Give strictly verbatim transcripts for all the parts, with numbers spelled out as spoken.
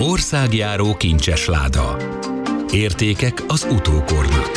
Országjáró kincses láda. Értékek az utókornak.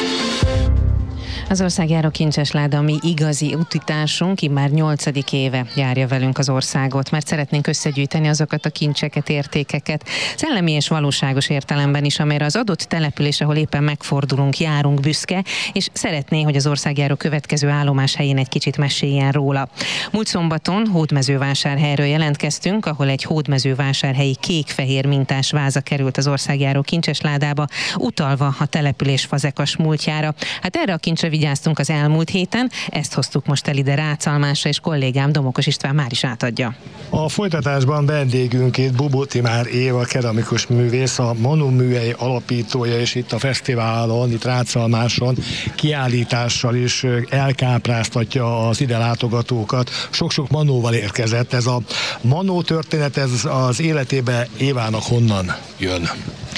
Az országjáró kincses láda, mi igazi utitársunk, immár nyolcadik éve járja velünk az országot, mert szeretnénk összegyűjteni azokat a kincseket, értékeket, szellemi és valóságos értelemben is, amelyre az adott település, ahol éppen megfordulunk, járunk, büszke, és szeretné, hogy az országjáró következő állomás helyén egy kicsit meséljen róla. Múlt szombaton Hódmezővásárhelyről jelentkeztünk, ahol egy hódmezővásárhelyi kék-fehér mintás váza került az országjáró kincses ládába, utalva a település fazekas múltjára. Hát erre a kincsre vigyáztunk az elmúlt héten, ezt hoztuk most el ide Rácalmásra, és kollégám Domokos István már is átadja. A folytatásban vendégünk itt Bubó Timár Éva, keramikus művész, a Manó műhely alapítója, és itt a fesztiválon, itt Rácalmáson kiállítással is elkápráztatja az ide látogatókat. Sok-sok manóval érkezett. Ez a manó történet, ez az életébe Évának honnan jön?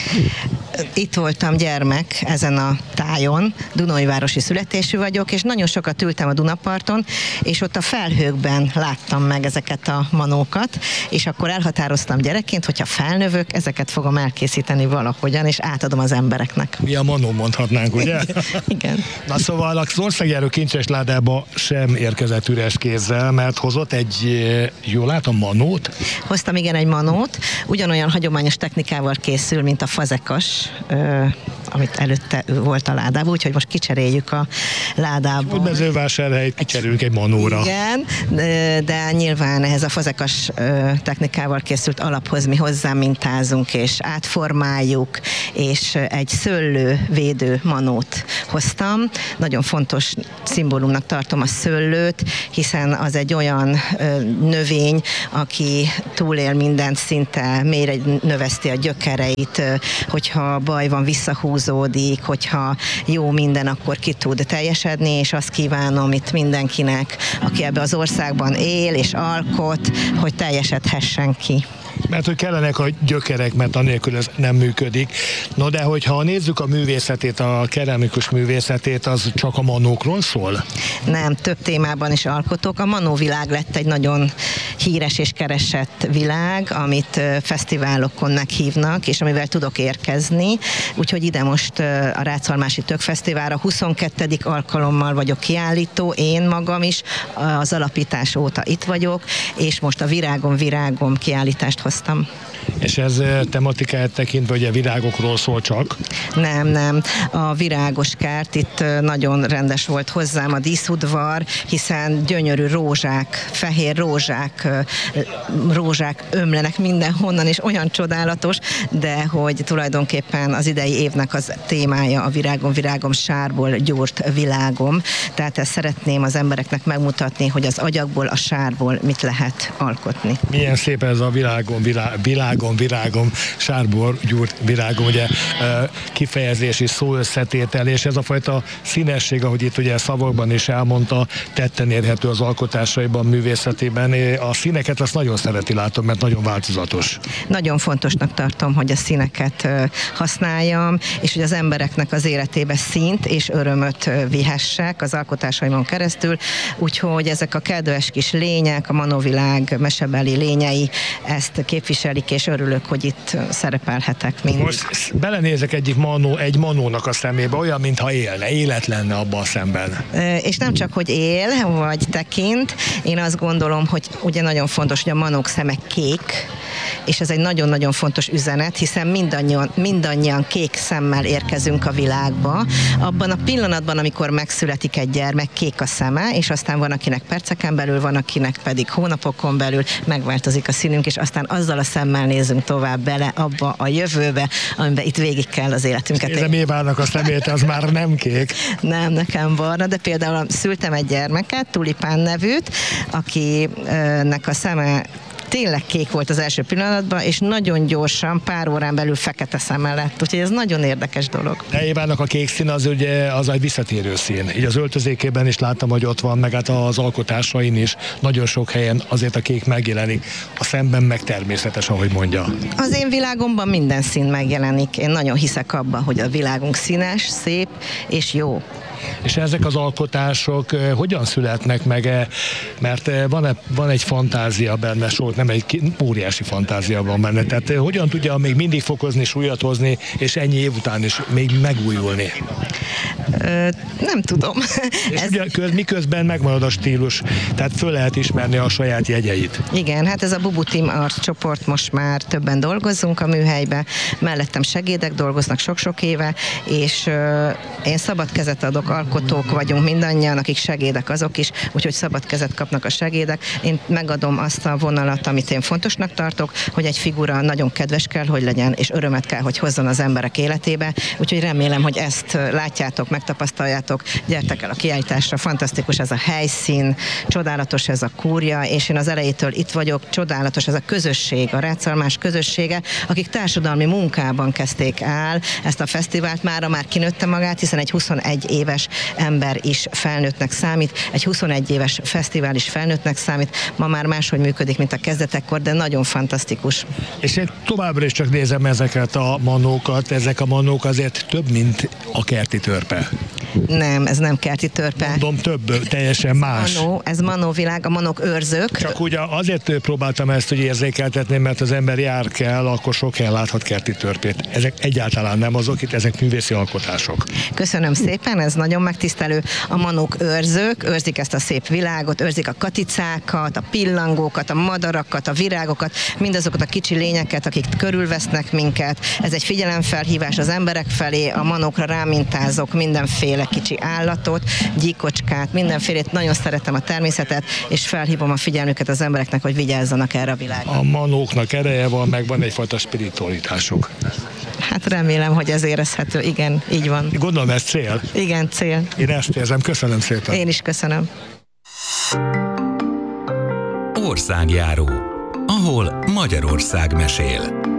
Itt voltam gyermek ezen a tájon, Dunajvárosi születésű vagyok, és nagyon sokat ültem a Dunaparton, és ott a felhőkben láttam meg ezeket a manókat, és akkor elhatároztam gyerekként, hogyha felnövök, ezeket fogom elkészíteni valahogyan, és átadom az embereknek. Mi a manó mondhatnánk, ugye? Igen. Na szóval az országjáró kincses ládába sem érkezett üres kézzel, mert hozott egy, jól látom, manót? Hoztam igen egy manót, ugyanolyan hagyományos technikával készül, mint a fazekas, amit előtte volt a ládában, úgyhogy most kicseréljük a ládába. Hódmezővásárhelyt kicserélünk egy manóra. Igen, de, de nyilván ehhez a fazekas technikával készült alaphoz mi hozzá mintázunk, és átformáljuk, és egy szőlővédő manót hoztam. Nagyon fontos szimbólumnak tartom a szőlőt, hiszen az egy olyan növény, aki túlél mindent, szinte mélyre növeszti a gyökereit, hogyha baj van, visszahúzódik, hogyha jó minden, akkor ki tud teljesedni, és azt kívánom itt mindenkinek, aki ebbe az országban él és alkot, hogy teljesedhessen ki. Mert hogy kellenek a gyökerek, mert anélkül ez nem működik. No de hogyha nézzük a művészetét, a keramikus művészetét, az csak a manókról szól? Nem, több témában is alkotok. A manóvilág lett egy nagyon híres és keresett világ, amit fesztiválokon meghívnak, és amivel tudok érkezni. Úgyhogy ide most a Rácalmási Tökfesztiválra huszonkettedik alkalommal vagyok kiállító, én magam is az alapítás óta itt vagyok, és most a Virágom, Virágom kiállítást hoztam. És ez tematikáját tekintve, hogy a virágokról szól csak? Nem, nem. A virágos kert itt nagyon rendes volt hozzám a díszudvar, hiszen gyönyörű rózsák, fehér rózsák, rózsák ömlenek mindenhonnan, és olyan csodálatos, de hogy tulajdonképpen az idei évnek az témája a Virágom, Virágom, sárból gyúrt világom. Tehát ezt szeretném az embereknek megmutatni, hogy az agyagból, a sárból mit lehet alkotni. Milyen szép ez a világom, világ, világom, virágom, sárból gyúrt virágom, ugye kifejezési szóösszetétel, és ez a fajta színesség, ahogy itt ugye szavakban is elmondta, tetten érhető az alkotásaiban, művészetében. A színeket azt nagyon szereti, látom, mert nagyon változatos. Nagyon fontosnak tartom, hogy a színeket használjam, és hogy az embereknek az életébe színt és örömöt vihessek az alkotásaimon keresztül, úgyhogy ezek a kedves kis lények, a manóvilág mesebeli lényei ezt képviselik, és örülök, hogy itt szerepelhetek mindig. Most belenézek egyik manó, egy manónak a szemébe, olyan, mintha élne, élet lenne abban a szemben. És nem csak, hogy él, vagy tekint, én azt gondolom, hogy ugye nagyon fontos, hogy a manók szeme kék, és ez egy nagyon-nagyon fontos üzenet, hiszen mindannyian, mindannyian kék szemmel érkezünk a világba. Abban a pillanatban, amikor megszületik egy gyermek, kék a szeme, és aztán van, akinek perceken belül, van, akinek pedig hónapokon belül megváltozik a színünk, és aztán azzal a szemmel nézünk tovább bele abba a jövőbe, amiben itt végig kell az életünket. Nézem Évának a szemét, az már nem kék. Nem, nekem barna, de például szültem egy gyermeket, Tulipán nevűt, akinek a szeme tényleg kék volt az első pillanatban, és nagyon gyorsan, pár órán belül fekete szeme lett. Úgyhogy ez nagyon érdekes dolog. De Évának a kék szín az ugye az egy visszatérő szín. Így az öltözékében is láttam, hogy ott van, meg hát az alkotásain is nagyon sok helyen azért a kék megjelenik. A szemben meg természetes, ahogy mondja. Az én világomban minden szín megjelenik. Én nagyon hiszek abban, hogy a világunk színes, szép és jó. És ezek az alkotások eh, hogyan születnek meg? Eh, mert eh, van, van egy fantázia benne, sőt nem egy óriási fantázia van benne. Tehát eh, hogyan tudja még mindig fokozni, súlyat hozni, és ennyi év után is még megújulni? Ö, nem tudom. És ez... ugye köz, miközben megmarad a stílus, tehát föl lehet ismerni a saját jegyeit. Igen, hát ez a Bubu Team arccsoport, most már többen dolgozunk a műhelybe, mellettem segédek dolgoznak sok-sok éve, és ö, én szabad kezet adok, alkotók vagyunk mindannyian, akik segédek azok is, úgyhogy szabad kezet kapnak a segédek. Én megadom azt a vonalat, amit én fontosnak tartok, hogy egy figura nagyon kedves kell, hogy legyen, és örömet kell, hogy hozzon az emberek életébe, úgyhogy remélem, hogy ezt látjátok, megtapasztaljátok, gyertek el a kiállításra, fantasztikus ez a helyszín, csodálatos ez a kúria, és én az elejétől itt vagyok, csodálatos ez a közösség, a Rácalmás közössége, akik társadalmi munkában kezdték el ezt a fesztivált, mára már kinőtte magát, hiszen egy huszonegy éves ember is felnőttnek számít, egy huszonegy éves fesztivál is felnőttnek számít, ma már máshogy működik, mint a kezdetekkor, de nagyon fantasztikus. És én továbbra is csak nézem ezeket a manókat, ezek a manók azért több, mint a kerti törpe. Nem, ez nem kerti törpe. Mondom, több, teljesen más. Manó, ez manóvilág, a manók őrzők. Csak ugye azért próbáltam ezt hogy érzékeltetni, mert az ember jár kell, akkor sok helyen láthat kerti törpét. Ezek egyáltalán nem azok, itt ezek művészi alkotások. Köszönöm szépen, ez nagyon megtisztelő. A manók őrzők, őrzik ezt a szép világot, őrzik a katicákat, a pillangókat, a madarakat, a virágokat, mindazokat a kicsi lényeket, akik körülvesznek minket. Ez egy figyelemfelhívás az emberek felé, a manókra rámintázok mindenféle kicsi állatot, gyíkocskát, mindenfélét. Nagyon szeretem a természetet, és felhívom a figyelmüket az embereknek, hogy vigyázzanak erre a világra. A manóknak ereje van, meg van egyfajta spiritualitásuk. Hát remélem, hogy ez érezhető. Igen, így van. Gondolom, ez cél. Igen, cél. Én ezt érzem. Köszönöm szépen. Én is köszönöm. Országjáró, ahol Magyarország mesél.